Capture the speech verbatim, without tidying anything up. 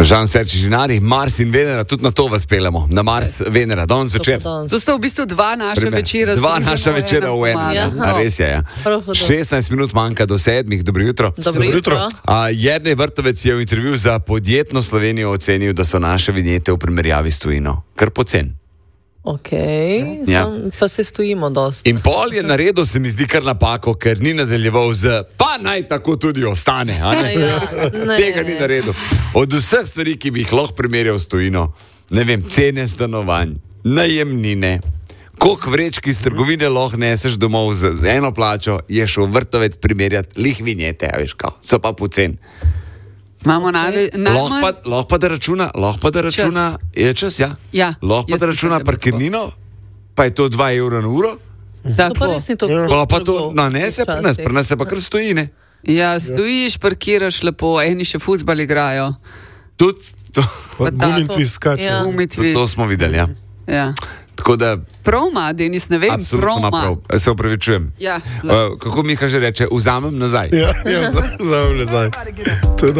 Žan Serči Žinari, Mars in Venera, tudi na to vas peljemo. Na Mars, Venera, danes večer. To sta v bistvu dva naša Primer. večera. Dva naša večera v enem. Ja. A res je, ja. šestnajst minut manjka do sedmih. Dobro jutro. Dobro jutro. A, Jernej Vrtovec je v intervjuju za Podjetno Slovenijo ocenil, da so naše vinjete v primerjavi s tujino kar pocen. Ok, Ja. sam, pa se stojimo dosti. In pol je naredil, se mi zdi, kar napako, ker ni nadaljeval z pa naj tako tudi ostane. a ne? Ja, ne. Tega ni naredil. Od vseh stvari, ki bi jih lahko primerjal s tujino, ne vem, cene stanovanj, najemnine, koliko vrečk iz trgovine lahko neseš domov z eno plačo, je šel Vrtovec primerjati lih vinjete, a veš kao, so pa pocen. Imamo najve, Lahko najmanj... pa, lahko pa da računa, lahko pa da računa, je čas, ja. Ja, Lahko pa jaz da mislim, računa da bi parkirnino, pa je to dva evra na uro. To pa Tako. res ni to. Pa, pa to, no ne se pri nas, pri nas se pa kar stoji, ne. Ja, stojiš, parkiraš lepo, eni še fuzbal igrajo. Tudi to, Pa Gumin tako. tvist skače. Ja. Umitvi. to smo videli, ja. Ja. Tako da, Prav ima, Denis, ne vem, absolutno ima prav prav. ima. Se upravičujem. Ja, Uh, kako Miha že reče, vzamem nazaj. Ja, ja, vzamem nazaj. To je